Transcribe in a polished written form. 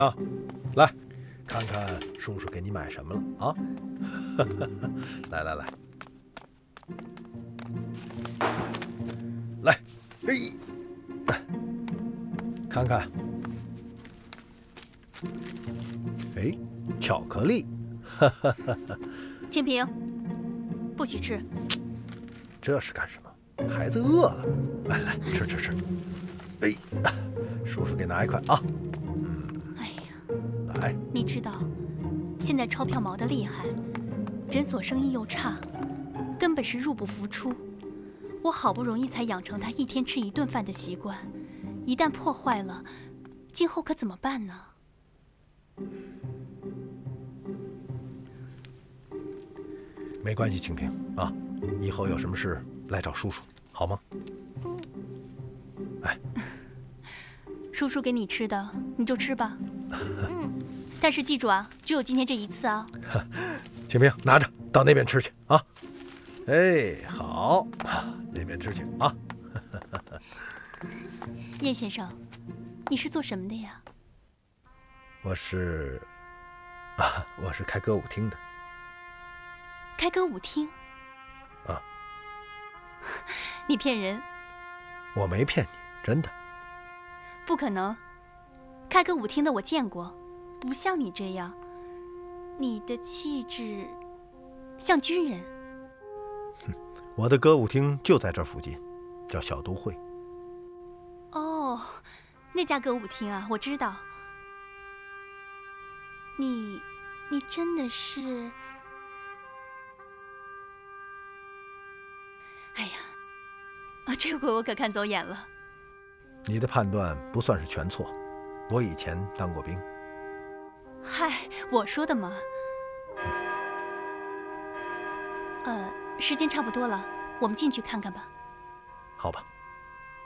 啊，来，看看叔叔给你买什么了啊！来来来，来，嘿，看看，哎，巧克力， 清平，不许吃。 这是干什么？孩子饿了，来来，吃吃吃。哎，叔叔给拿一块啊。 哎呀， 来， 你知道，现在钞票毛得厉害，诊所生意又差，根本是入不敷出。我好不容易才养成他一天吃1顿饭的习惯，一旦破坏了，今后可怎么办呢？ 没关系，清平啊，以后有什么事来找叔叔，好吗？哎， 叔叔给你吃的，你就吃吧。但是记住啊，只有今天这一次啊。 清平，拿着到那边吃去啊。哎，好，那边吃去啊。 叶先生，你是做什么的呀？ 我是开歌舞厅的。 开歌舞厅？ 啊， 你骗人！ 我没骗你，真的。 不可能，开歌舞厅的我见过，不像你这样，你的气质像军人。 我的歌舞厅就在这附近，叫小都会。 哦，那家歌舞厅啊，我知道。你真的是……哎呀，这回我可看走眼了。 你的判断不算是全错，我以前当过兵。 嗨，我说的嘛。时间差不多了，我们进去看看吧。 好吧。